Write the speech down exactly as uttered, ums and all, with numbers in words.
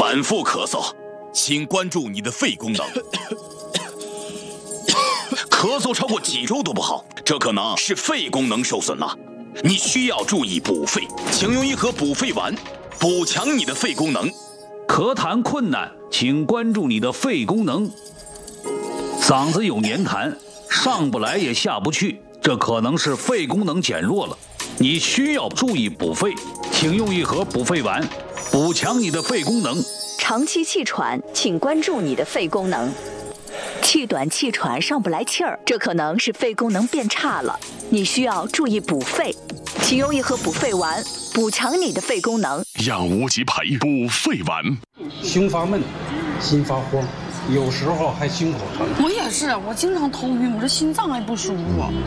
反复咳嗽，请关注你的肺功能。咳嗽超过几周都不好，这可能是肺功能受损了。你需要注意补肺，请用一盒补肺丸，补强你的肺功能。 咳痰困难，请关注你的肺功能。嗓子有黏痰，上不来也下不去，这可能是肺功能减弱了。你需要注意补肺，请用一盒补肺丸，补强你的肺功能。 长期气喘，请关注你的肺功能。气短气喘上不来气儿，这可能是肺功能变差了，你需要注意补肺，请用一盒补肺丸，补强你的肺功能。 养无极培补肺丸。 胸发闷，心发慌，有时候还胸口疼。 我也是，我经常头晕，我这心脏还不舒服。